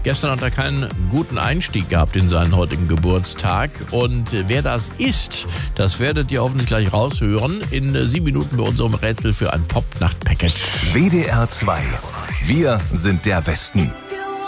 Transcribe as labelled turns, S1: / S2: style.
S1: Gestern hat er keinen guten Einstieg gehabt in seinen heutigen Geburtstag. Und wer das ist, das werdet ihr hoffentlich gleich raushören. In 7 Minuten bei unserem Rätsel für ein Pop-Nacht-Package.
S2: WDR 2. Wir sind der Westen.